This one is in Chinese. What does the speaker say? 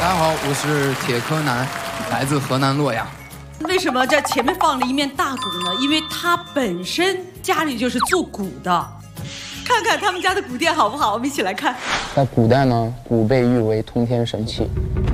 大家好，我是铁柯南，来自河南洛阳。 为什么这前面放了一面大鼓呢？因为他本身家里就是做鼓的。看看他们家的鼓店好不好？我们一起来看。 在古代呢，鼓被誉为通天神器。